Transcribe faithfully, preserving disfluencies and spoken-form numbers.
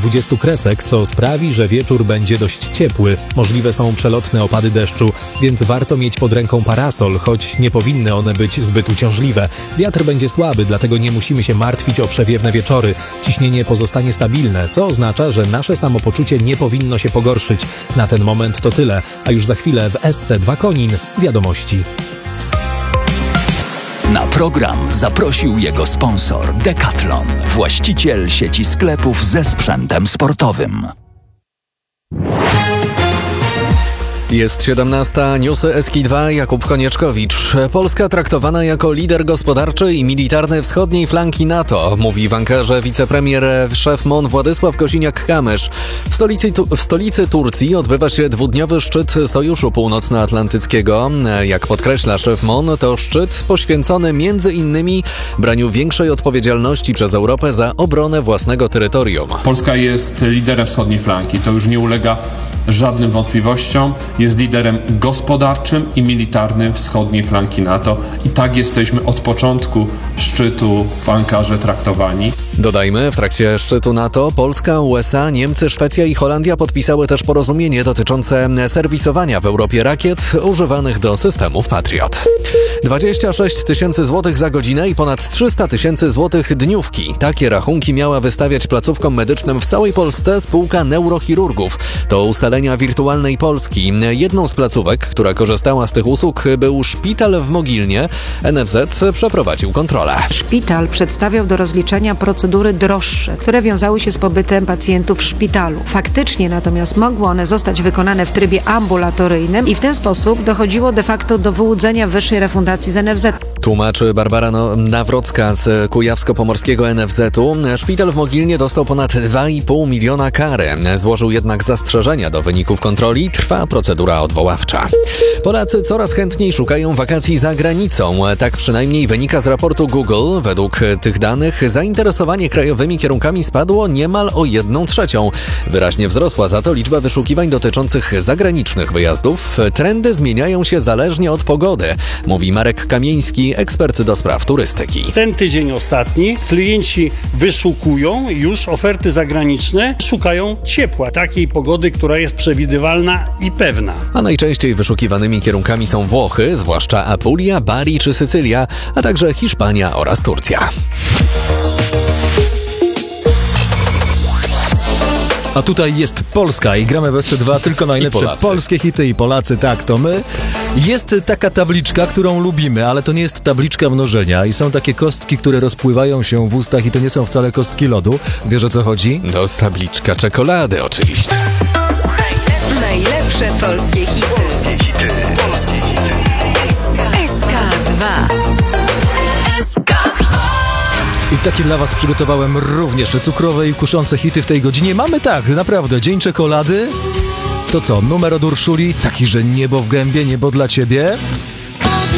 dwudziestu kresek, co sprawi, że wieczór będzie dość ciepły. Możliwe są przelotne opady deszczu, więc warto mieć pod ręką parasol, choć nie powinny one być zbyt uciążliwe. Wiatr będzie słaby, dlatego nie musimy się martwić o przewiewne wieczory. Ciśnienie pozostanie stabilne, co oznacza, że nasze samopoczucie nie powinno się pogorszyć. Na ten moment to tyle, a już za chwilę w S C dwa Konin wiadomości. Na program zaprosił jego sponsor Decathlon, właściciel sieci sklepów ze sprzętem sportowym. Jest siedemnasta, newsy S K dwa, Jakub Konieczkowicz. Polska traktowana jako lider gospodarczy i militarny wschodniej flanki NATO, mówi w Ankarze wicepremier szef M O N Władysław Kosiniak-Kamysz. W stolicy, w stolicy Turcji odbywa się dwudniowy szczyt Sojuszu Północnoatlantyckiego. Jak podkreśla szef M O N, to szczyt poświęcony między innymi braniu większej odpowiedzialności przez Europę za obronę własnego terytorium. Polska jest liderem wschodniej flanki, to już nie ulega żadnym wątpliwościom. Jest liderem gospodarczym i militarnym wschodniej flanki NATO i tak jesteśmy od początku szczytu w Ankarze traktowani. Dodajmy, w trakcie szczytu NATO Polska, U S A, Niemcy, Szwecja i Holandia podpisały też porozumienie dotyczące serwisowania w Europie rakiet używanych do systemów Patriot. dwadzieścia sześć tysięcy złotych za godzinę i ponad trzysta tysięcy złotych dniówki. Takie rachunki miała wystawiać placówkom medycznym w całej Polsce spółka neurochirurgów. To ustalenia Wirtualnej Polski. Jedną z placówek, która korzystała z tych usług, był szpital w Mogilnie. N F Z przeprowadził kontrolę. Szpital przedstawiał do rozliczenia procedury droższe, które wiązały się z pobytem pacjentów w szpitalu. Faktycznie natomiast mogły one zostać wykonane w trybie ambulatoryjnym i w ten sposób dochodziło de facto do wyłudzenia wyższej refundacji z N F Z. Tłumaczy Barbara Nawrocka z Kujawsko-Pomorskiego N F Z-u. Szpital w Mogilnie dostał ponad dwa i pół miliona kary. Złożył jednak zastrzeżenia do wyników kontroli. Trwa procedura odwoławcza. Polacy coraz chętniej szukają wakacji za granicą. Tak przynajmniej wynika z raportu Google. Według tych danych zainteresowanie krajowymi kierunkami spadło niemal o jedną trzecią. Wyraźnie wzrosła za to liczba wyszukiwań dotyczących zagranicznych wyjazdów. Trendy zmieniają się zależnie od pogody, mówi Marek Kamieński, ekspert do spraw turystyki. Ten tydzień ostatni klienci wyszukują już oferty zagraniczne, szukają ciepła, takiej pogody, która jest przewidywalna i pewna. A najczęściej wyszukiwanymi kierunkami są Włochy, zwłaszcza Apulia, Bari czy Sycylia, a także Hiszpania oraz Turcja. A tutaj jest Polska i gramy w S C dwa tylko najlepsze polskie hity i Polacy, tak, to my. Jest taka tabliczka, którą lubimy, ale to nie jest tabliczka mnożenia i są takie kostki, które rozpływają się w ustach i to nie są wcale kostki lodu. Wiesz, o co chodzi? No, tabliczka czekolady oczywiście. Najlepsze polskie hity. Polskie hity. Polskie hity. S K dwa. I takie dla was przygotowałem również cukrowe i kuszące hity w tej godzinie. Mamy tak, naprawdę, Dzień Czekolady. To co, numer od Urszuli, taki, że niebo w gębie, niebo dla ciebie.